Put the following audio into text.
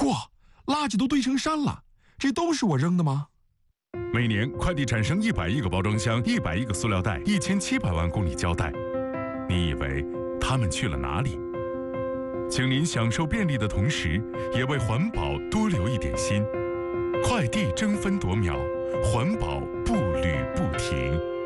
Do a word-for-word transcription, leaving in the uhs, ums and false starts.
嚯，垃圾都堆成山了，这都是我扔的吗？ 每年快递产生一百亿个包装箱、一百亿个塑料袋、一千七百万公里胶带，你以为它们去了哪里？请您享受便利的同时，也为环保多留一点心。快递争分夺秒，环保步履不停。